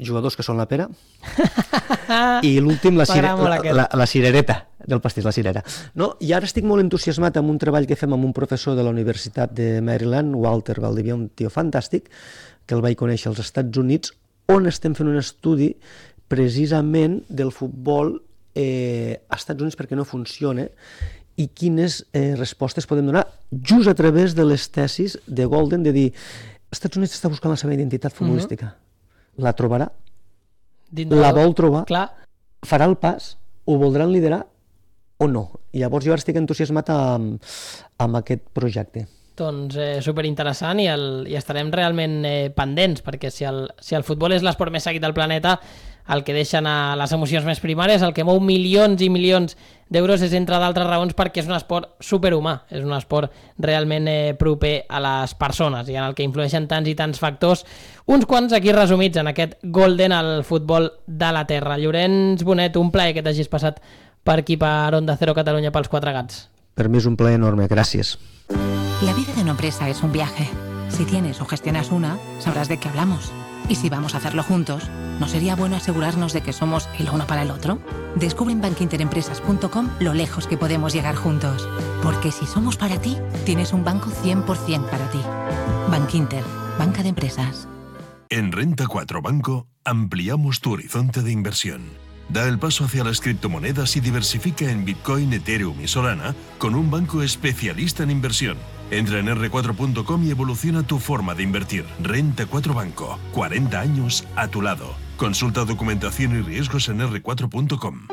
jugadors que són la pera, i l'últim la cirereta del pastís, la cirera. No? I ara estic molt entusiasmat amb un treball que fem amb un professor de la Universitat de Maryland, Walter Valdivia, un tio fantàstic, que el vaig conèixer als Estats Units, on estem fent un estudi precisament del futbol als Estats Units perquè no funciona i quines respostes podem donar just a través de les tesis de Golden, de dir, els Estats Units està buscant la seva identitat futbolística. La trobarà? La vol trobar? Farà el pas? Ho voldran liderar o no? I llavors jo ara estic entusiasmat amb aquest projecte. Doncs superinteressant i estarem realment pendents, perquè si el futbol és l'esport més seguit del planeta, el que deixen a les emocions més primàries, el que mou milions i milions d'euros és, entre d'altres raons, perquè és un esport superhumà, és un esport realment proper a les persones i en el que influeixen tants i tants factors, uns quants aquí resumits en aquest Golden al futbol de la terra. Llorenç Bonet, un plaer que t'hagis passat per aquí, per Onda Cero Catalunya, pels Quatre Gats. Per mi és un plaer enorme, gràcies. La vida de una empresa es un viaje. Si tienes o gestionas una, sabrás de qué hablamos. Y si vamos a hacerlo juntos, ¿no sería bueno asegurarnos de que somos el uno para el otro? Descubre en bankinterempresas.com lo lejos que podemos llegar juntos. Porque si somos para ti, tienes un banco 100% para ti. Bankinter, banca de empresas. En Renta 4 Banco ampliamos tu horizonte de inversión. Da el paso hacia las criptomonedas y diversifica en Bitcoin, Ethereum y Solana con un banco especialista en inversión. Entra en r4.com y evoluciona tu forma de invertir. Renta 4 Banco, 40 años a tu lado. Consulta documentación y riesgos en r4.com.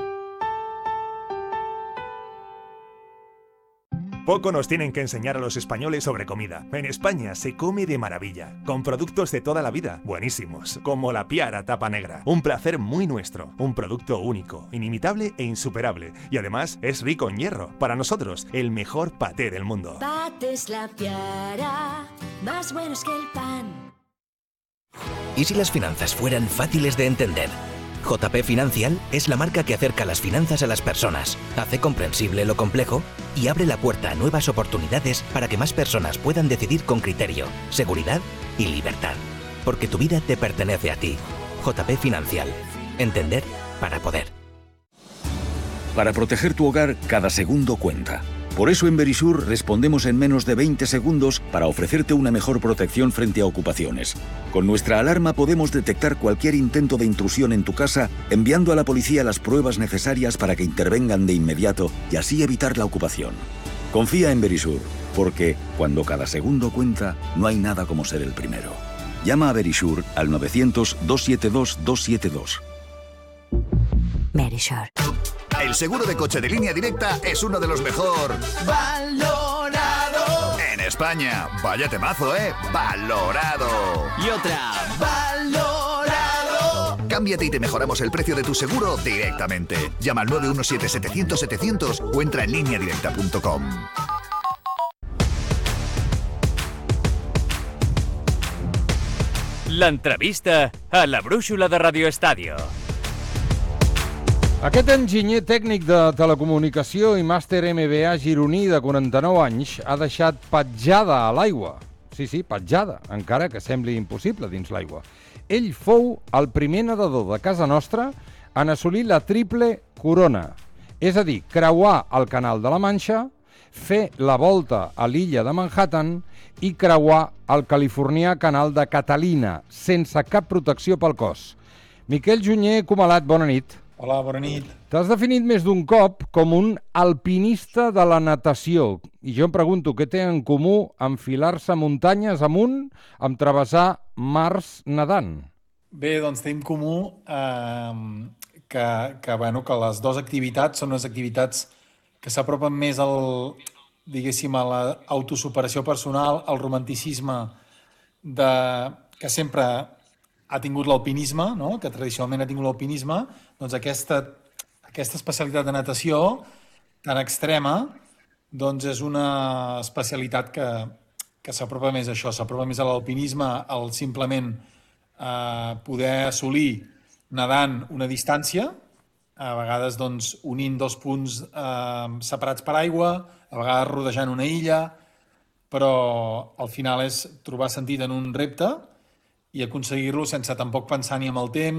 Poco nos tienen que enseñar a los españoles sobre comida. En España se come de maravilla, con productos de toda la vida, buenísimos, como la Piara Tapa Negra. Un placer muy nuestro, un producto único, inimitable e insuperable. Y además es rico en hierro. Para nosotros, el mejor paté del mundo. Patés La Piara, más buenos que el pan. ¿Y si las finanzas fueran fáciles de entender? JP Financial es la marca que acerca las finanzas a las personas, hace comprensible lo complejo y abre la puerta a nuevas oportunidades para que más personas puedan decidir con criterio, seguridad y libertad. Porque tu vida te pertenece a ti. JP Financial. Entender para poder. Para proteger tu hogar, cada segundo cuenta. Por eso en Verisure respondemos en menos de 20 segundos para ofrecerte una mejor protección frente a ocupaciones. Con nuestra alarma podemos detectar cualquier intento de intrusión en tu casa, enviando a la policía las pruebas necesarias para que intervengan de inmediato y así evitar la ocupación. Confía en Verisure, porque cuando cada segundo cuenta, no hay nada como ser el primero. Llama a Verisure al 900-272-272. Verisure. El seguro de coche de Línea Directa es uno de los mejor valorado en España. Vaya temazo, ¿eh? Valorado. Y otra, valorado. Cámbiate y te mejoramos el precio de tu seguro directamente. Llama al 917-700-700 o entra en lineadirecta.com. L'entrevista a la brúixola de Radio Estadio. Aquest enginyer tècnic de telecomunicació i màster MBA gironí de 49 anys ha deixat petjada a l'aigua. Sí, petjada, encara que sembli impossible dins l'aigua. Ell fou el primer nedador de casa nostra en assolir la triple corona. És a dir, creuar el Canal de la Manxa, fer la volta a l'illa de Manhattan i creuar el californià Canal de Catalina, sense cap protecció pel cos. Miquel Junyer Comalat, bona nit. Hola, bona nit. T'has definit més d'un cop com un alpinista de la natació. I jo em pregunto, què té en comú enfilar-se muntanyes amunt amb travessar mars nedant? Bé, doncs té en comú que les dues activitats són unes activitats que s'apropen més diguéssim, a l'autosuperació personal, al romanticisme que sempre ha tingut l'alpinisme, no? Que tradicionalment ha tingut l'alpinisme, doncs aquesta especialitat de natació tan extrema doncs és una especialitat que s'apropa més a això, s'apropa més a l'alpinisme, al simplement poder assolir nedant una distància, a vegades doncs, unint dos punts separats per aigua, a vegades rodejant una illa, però al final és trobar sentit en un repte i aconseguir-lo sense tampoc pensar ni en el temps,